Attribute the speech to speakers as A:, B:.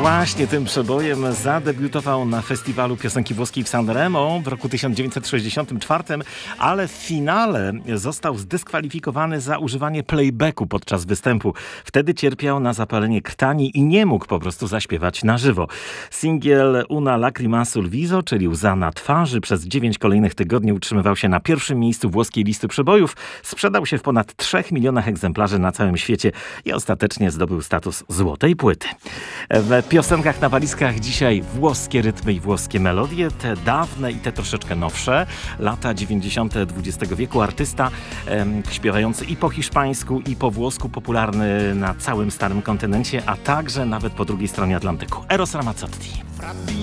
A: Właśnie tym przebojem zadebiutował na festiwalu piosenki włoskiej w Sanremo w roku 1964, ale w finale został zdyskwalifikowany za używanie playbacku podczas występu. Wtedy cierpiał na zapalenie krtani i nie mógł po prostu zaśpiewać na żywo. Singiel Una lacrima sul viso, czyli łza na twarzy, przez 9 kolejnych tygodni utrzymywał się na pierwszym miejscu włoskiej listy przebojów. Sprzedał się w ponad 3 milionach egzemplarzy na całym świecie i ostatecznie zdobył status złotej płyty. W piosenkach na walizkach dzisiaj włoskie rytmy i włoskie melodie, te dawne i te troszeczkę nowsze. Lata 90. XX wieku, artysta śpiewający i po hiszpańsku, i po włosku, popularny na całym starym kontynencie, a także nawet po drugiej stronie Atlantyku. Eros Ramazzotti.